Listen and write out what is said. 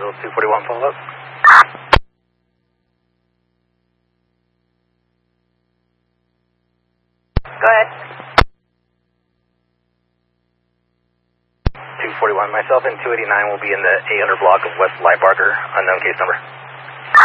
schedule 241 follow-up. Go ahead. 241, myself and 289 will be in the 800 block of West Light Barker, unknown case number.